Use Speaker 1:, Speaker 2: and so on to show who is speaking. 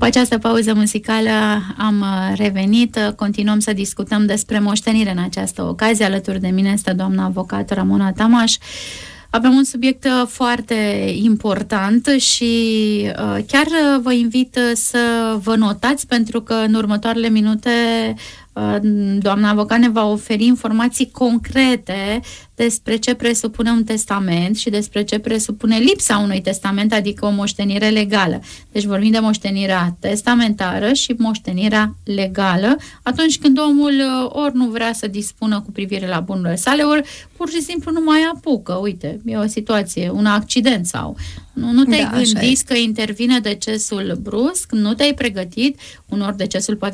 Speaker 1: această pauză muzicală am revenit. Continuăm să discutăm despre moștenire în această ocazie. Alături de mine este doamna avocat Ramona Tamaș. Avem un subiect foarte important și chiar vă invit să vă notați, pentru că în următoarele minute doamna avocat ne va oferi informații concrete despre ce presupune un testament și despre ce presupune lipsa unui testament, adică o moștenire legală. Deci vorbim de moștenirea testamentară și moștenirea legală, atunci când omul ori nu vrea să dispună cu privire la bunurile sale, ori pur și simplu nu mai apucă. Uite, e o situație, un accident sau... Nu te-ai gândit că intervine decesul brusc, nu te-ai pregătit, unor decesul poate